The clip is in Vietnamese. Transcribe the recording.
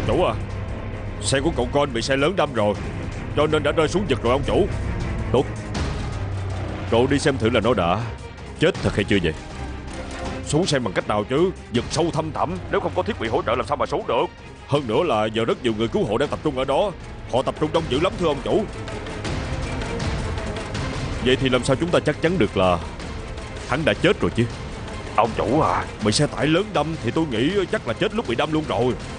chủ à, xe của cậu con bị xe lớn đâm rồi, cho nên đã rơi xuống vực rồi ông chủ. Tốt, cậu đi xem thử là nó đã chết thật hay chưa vậy. Xuống xem bằng cách nào chứ, vực sâu thăm thẳm, nếu không có thiết bị hỗ trợ làm sao mà xuống được. Hơn nữa là giờ rất nhiều người cứu hộ đang tập trung ở đó, họ tập trung đông dữ lắm thưa ông chủ. Vậy thì làm sao chúng ta chắc chắn được là hắn đã chết rồi chứ? Ông chủ à, bị xe tải lớn đâm thì tôi nghĩ chắc là chết lúc bị đâm luôn rồi.